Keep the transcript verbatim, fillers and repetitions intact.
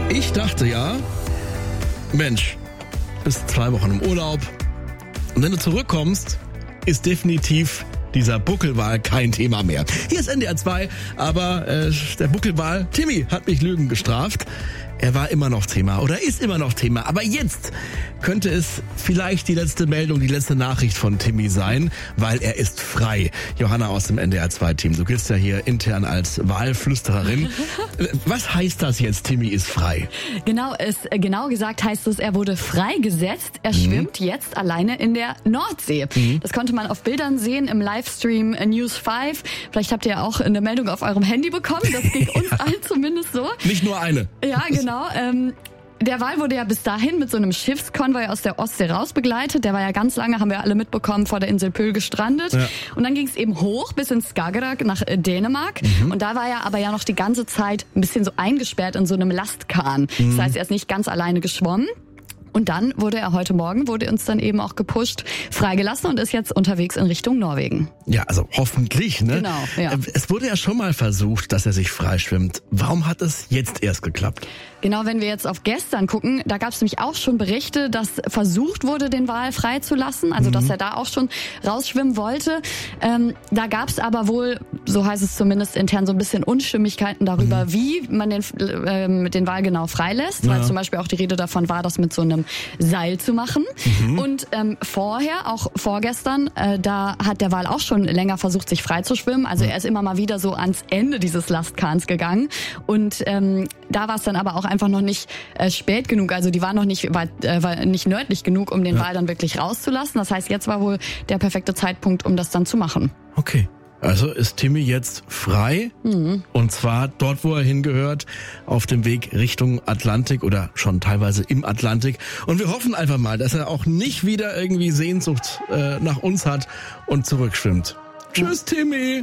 Ich dachte ja, Mensch, bist zwei Wochen im Urlaub und wenn du zurückkommst, ist definitiv dieser Buckelwal kein Thema mehr. Hier ist N D R zwei, aber äh, der Buckelwal Timmy hat mich Lügen gestraft. Er war immer noch Thema oder ist immer noch Thema. Aber jetzt könnte es vielleicht die letzte Meldung, die letzte Nachricht von Timmy sein, weil er ist frei. Johanna aus dem N D R zwei Team, du giltst ja hier intern als Wahlflüstererin. Was heißt das jetzt, Timmy ist frei? Genau, es, genau gesagt heißt es, er wurde freigesetzt. Er mhm. schwimmt jetzt alleine in der Nordsee. Mhm. Das konnte man auf Bildern sehen im Livestream News fünf. Vielleicht habt ihr ja auch eine Meldung auf eurem Handy bekommen. Das ging uns allen zumindest so. Nicht nur eine. Ja, genau. Genau, ähm, der Wal wurde ja bis dahin mit so einem Schiffskonvoi aus der Ostsee rausbegleitet. Der war ja ganz lange, haben wir alle mitbekommen, vor der Insel Pöhl gestrandet. Ja. Und dann ging es eben hoch bis ins Skagerrak nach äh, Dänemark. Mhm. Und da war er aber ja noch die ganze Zeit ein bisschen so eingesperrt in so einem Lastkahn. Mhm. Das heißt, er ist nicht ganz alleine geschwommen. Und dann wurde er heute Morgen, wurde uns dann eben auch gepusht, freigelassen und ist jetzt unterwegs in Richtung Norwegen. Ja, also hoffentlich, ne? Genau, ja. Es wurde ja schon mal versucht, dass er sich freischwimmt. Warum hat es jetzt erst geklappt? Genau, wenn wir jetzt auf gestern gucken, da gab es nämlich auch schon Berichte, dass versucht wurde, den Wal freizulassen, also mhm. dass er da auch schon rausschwimmen wollte. Ähm, da gab es aber wohl, so heißt es zumindest intern, so ein bisschen Unstimmigkeiten darüber, mhm. wie man den, äh, den Wal genau freilässt, ja. weil zum Beispiel auch die Rede davon war, das mit so einem Seil zu machen. Mhm. Und ähm, vorher, auch vorgestern, äh, da hat der Wal auch schon länger versucht, sich freizuschwimmen. Also mhm. er ist immer mal wieder so ans Ende dieses Lastkahns gegangen. Und ähm, da war es dann aber auch einfach noch nicht äh, spät genug. Also die waren noch nicht, weit, äh, war nicht nördlich genug, um den ja. Wal dann wirklich rauszulassen. Das heißt, jetzt war wohl der perfekte Zeitpunkt, um das dann zu machen. Okay. Also ist Timmy jetzt frei mhm. und zwar dort, wo er hingehört, auf dem Weg Richtung Atlantik oder schon teilweise im Atlantik. Und wir hoffen einfach mal, dass er auch nicht wieder irgendwie Sehnsucht äh, nach uns hat und zurückschwimmt. Tschüss, Timmy!